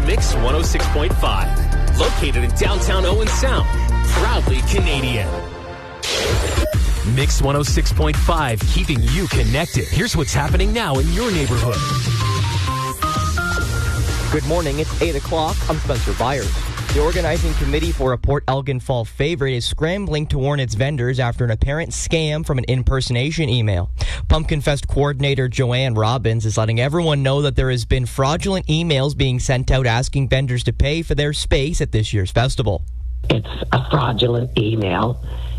Mix 106.5. Located in downtown Owen Sound. Proudly Canadian. Mix 106.5, keeping you connected. Here's what's happening now in your neighborhood. Good morning. It's 8 o'clock. I'm Spencer Byers. The organizing committee for a Port Elgin Fall favorite is scrambling to warn its vendors after an apparent scam from an impersonation email. Pumpkin Fest coordinator Joanne Robbins is letting everyone know that there has been fraudulent emails being sent out asking vendors to pay for their space at this year's festival. It's a fraudulent email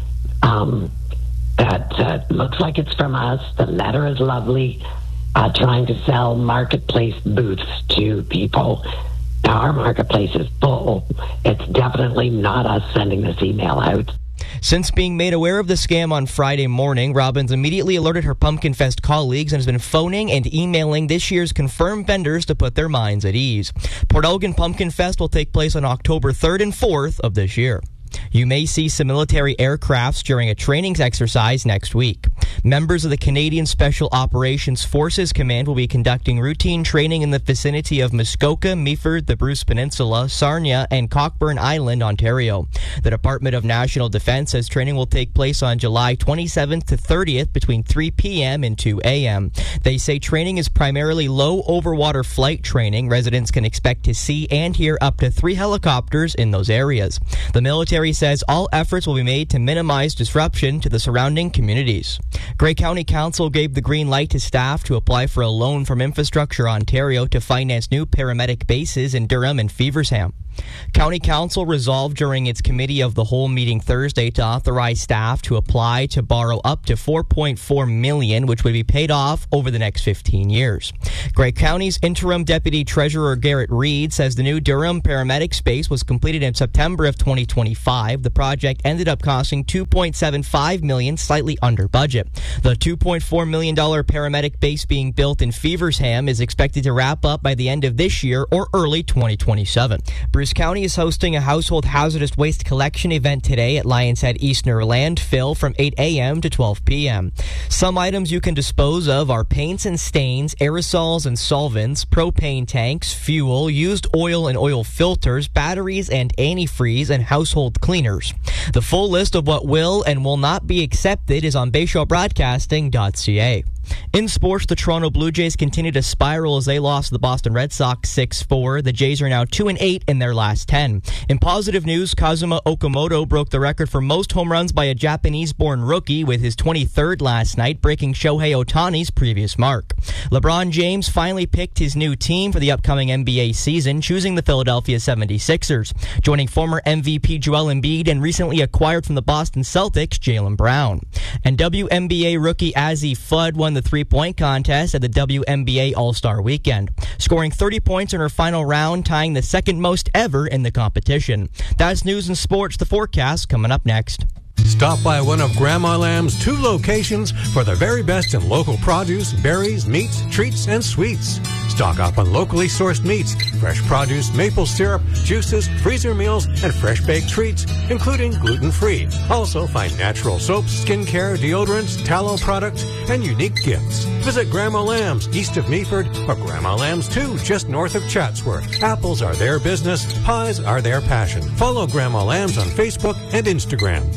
that looks like it's from us. The letter is lovely, trying to sell marketplace booths to people. Now, our marketplace is full. It's definitely not us sending this email out. Since being made aware of the scam on Friday morning, Robbins immediately alerted her Pumpkin Fest colleagues and has been phoning and emailing this year's confirmed vendors to put their minds at ease. Port Elgin Pumpkin Fest will take place on October 3rd and 4th of this year. You may see some military aircrafts during a training exercise next week. Members of the Canadian Special Operations Forces Command will be conducting routine training in the vicinity of Muskoka, Meaford, the Bruce Peninsula, Sarnia, and Cockburn Island, Ontario. The Department of National Defence says training will take place on July 27th to 30th between 3 p.m. and 2 a.m. They say training is primarily low overwater flight training. Residents can expect to see and hear up to 3 helicopters in those areas. The military says all efforts will be made to minimize disruption to the surrounding communities. Grey County Council gave the green light to staff to apply for a loan from Infrastructure Ontario to finance new paramedic bases in Durham and Feversham. County Council resolved during its Committee of the Whole meeting Thursday to authorize staff to apply to borrow up to $4.4 million, which would be paid off over the next 15 years. Grey County's interim Deputy Treasurer Garrett Reed says the new Durham paramedic space was completed in September of 2025. The project ended up costing $2.75 million, slightly under budget. The $2.4 million paramedic base being built in Feversham is expected to wrap up by the end of this year or early 2027. Bruce County is hosting a household hazardous waste collection event today at Lions Head Eastner Landfill from 8 a.m. to 12 p.m. Some items you can dispose of are paints and stains, aerosols and solvents, propane tanks, fuel, used oil and oil filters, batteries and antifreeze, and household cleaners. The full list of what will and will not be accepted is on bayshowbroadcasting.ca. In sports, the Toronto Blue Jays continue to spiral as they lost to the Boston Red Sox 6-4. The Jays are now 2-8 in their last 10. In positive news, Kazuma Okamoto broke the record for most home runs by a Japanese-born rookie with his 23rd last night, breaking Shohei Ohtani's previous mark. LeBron James finally picked his new team for the upcoming NBA season, choosing the Philadelphia 76ers, joining former MVP Joel Embiid and recently acquired from the Boston Celtics, Jaylen Brown. And WNBA rookie Azzi Fudd won the three-point contest at the WNBA All-Star Weekend, scoring 30 points in her final round, tying the second most ever in the competition. That's news and sports. The forecast coming up next. Stop by one of Grandma Lamb's 2 locations for the very best in local produce, berries, meats, treats, and sweets. Stock up on locally sourced meats, fresh produce, maple syrup, juices, freezer meals, and fresh baked treats, including gluten-free. Also find natural soaps, skincare, deodorants, tallow products, and unique gifts. Visit Grandma Lamb's east of Meaford or Grandma Lamb's 2 just north of Chatsworth. Apples are their business, pies are their passion. Follow Grandma Lamb's on Facebook and Instagram.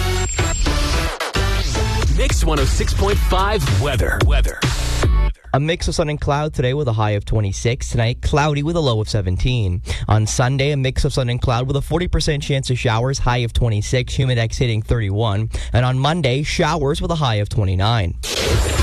Mix 106.5 weather. A mix of sun and cloud today with a high of 26. Tonight, cloudy with a low of 17. On Sunday, a mix of sun and cloud with a 40% chance of showers, high of 26. Humidex hitting 31. And on Monday, showers with a high of 29.